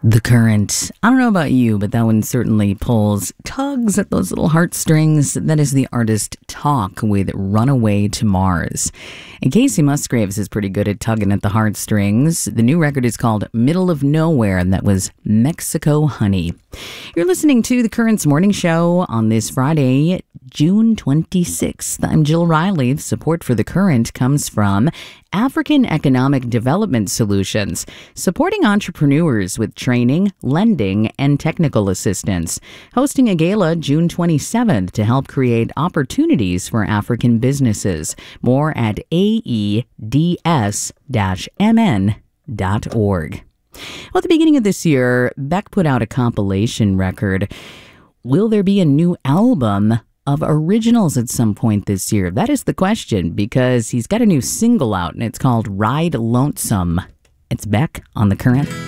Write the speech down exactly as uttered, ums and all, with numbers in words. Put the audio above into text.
The Current. I don't know about you, but that one certainly pulls, tugs at those little heartstrings. That is the artist Talk with Runaway to Mars. And Casey Musgraves is pretty good at tugging at the heartstrings. The new record is called Middle of Nowhere, and that was Mexico Honey. You're listening to The Current's Morning Show on this Friday, June twenty-sixth. I'm Jill Riley. The support for The Current comes from African Economic Development Solutions, supporting entrepreneurs with training, lending, and technical assistance. Hosting a gala June twenty-seventh to help create opportunities for African businesses. More at A E D S M N dot org. Well, at the beginning of this year, Beck put out a compilation record. Will there be a new album of originals at some point this year? That is the question, because he's got a new single out, and it's called Ride Lonesome. It's Beck on The Current.